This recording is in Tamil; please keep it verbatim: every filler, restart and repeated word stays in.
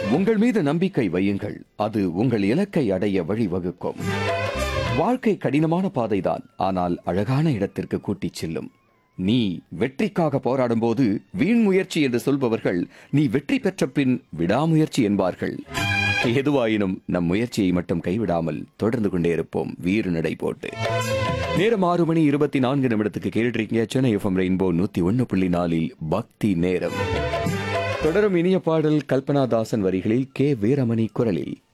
உங்கள் மீது நம்பிக்கை வையுங்கள், அது உங்கள் இலக்கை அடைய வழிவகுக்கும். வாழ்க்கை கடினமான பாதைதான், ஆனால் அழகான இடத்திற்கு கூட்டிச் செல்லும். நீ வெற்றிக்காக போராடும் போது வீண் முயற்சி என்று சொல்பவர்கள் நீ வெற்றி பெற்ற பின் விடாமுயற்சி என்பார்கள். எதுவாயினும் நம் முயற்சியை மட்டும் கைவிடாமல் தொடர்ந்து கொண்டே இருப்போம், வீறு நடை போட்டு. நேரம் ஆறு மணி இருபத்தி நான்கு நிமிடத்துக்கு கேட்டிருக்கீங்க சென்னை எஃப்எம் ரெயின்போ நூத்தி ஒன்னு புள்ளி நாலில் பக்தி நேரம். தொடரும் இனிய பாடல் கல்பனா தாசன் வரிகளில் கே வீரமணி குரலில்.